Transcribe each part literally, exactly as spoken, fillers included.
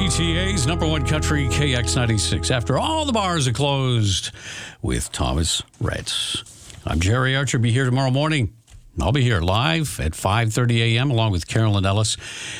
G T A's number one country, K X ninety-six. After all the bars are closed with Thomas Reds. I'm Jerry Archer. Be here tomorrow morning. I'll be here live at five thirty a.m. along with Carolyn Ellis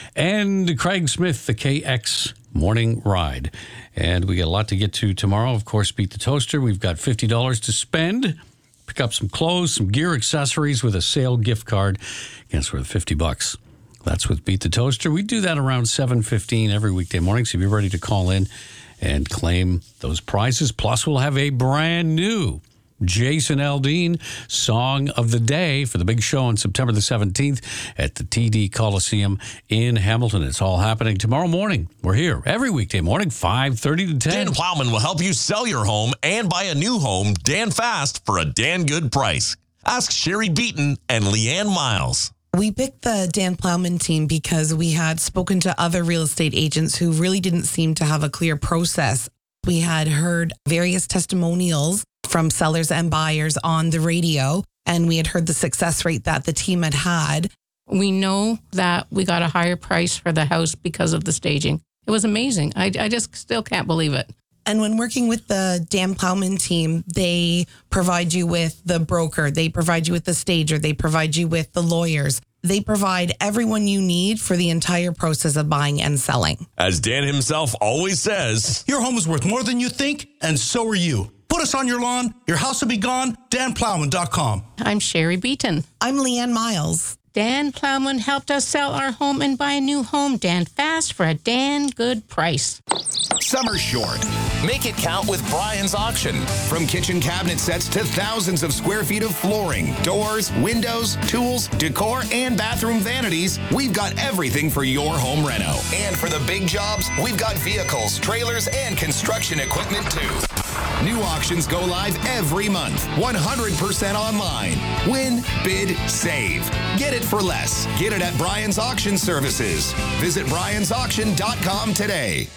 and Craig Smith, the K X Morning Ride. And we got a lot to get to tomorrow. Of course, Beat the Toaster. We've got fifty dollars to spend. Pick up some clothes, some gear, accessories with a sale gift card. Guess worth fifty bucks. That's with Beat the Toaster. We do that around seven fifteen every weekday morning, so be ready to call in and claim those prizes. Plus, we'll have a brand new Jason Aldean Song of the Day for the big show on September the seventeenth at the T D Coliseum in Hamilton. It's all happening tomorrow morning. We're here every weekday morning, five thirty to ten. Dan Plowman will help you sell your home and buy a new home Dan fast for a Dan good price. Ask Sherry Beaton and Leanne Miles. We picked the Dan Plowman team because we had spoken to other real estate agents who really didn't seem to have a clear process. We had heard various testimonials from sellers and buyers on the radio, and we had heard the success rate that the team had had. We know that we got a higher price for the house because of the staging. It was amazing. I, I just still can't believe it. And when working with the Dan Plowman team, they provide you with the broker, they provide you with the stager, they provide you with the lawyers. They provide everyone you need for the entire process of buying and selling. As Dan himself always says, your home is worth more than you think, and so are you. Put us on your lawn, your house will be gone, dan plowman dot com. I'm Sherry Beaton. I'm Leanne Miles. Dan Plowman helped us sell our home and buy a new home, Dan fast, for a Dan good price. Summer's short. Make it count with Brian's Auction. From kitchen cabinet sets to thousands of square feet of flooring, doors, windows, tools, decor, and bathroom vanities, we've got everything for your home reno. And for the big jobs, we've got vehicles, trailers, and construction equipment too. New auctions go live every month, one hundred percent online. Win, bid, save. Get it for less. Get it at Brian's Auction Services. Visit brians auction dot com today.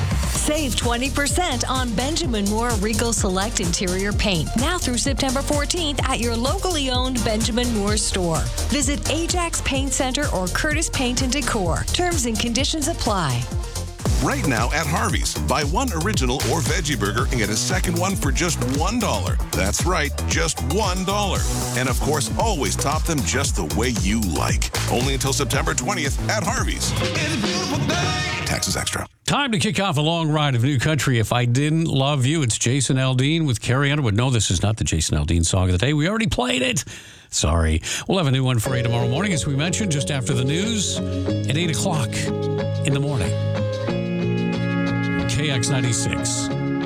Save twenty percent on Benjamin Moore Regal Select Interior Paint now through September fourteenth at your locally owned Benjamin Moore store. Visit Ajax Paint Center or Curtis Paint and Decor. Terms and conditions apply. Right now at Harvey's, buy one original or veggie burger and get a second one for just one dollar. That's right, just one dollar. And of course, always top them just the way you like. Only until September twentieth at Harvey's. It's a beautiful day. Taxes extra. Time to kick off a long ride of new country. If I Didn't Love You, it's Jason Aldean with Carrie Underwood. No, this is not the Jason Aldean Song of the Day. We already played it. Sorry. We'll have a new one for you tomorrow morning, as we mentioned, just after the news at eight o'clock in the morning. K X ninety-six.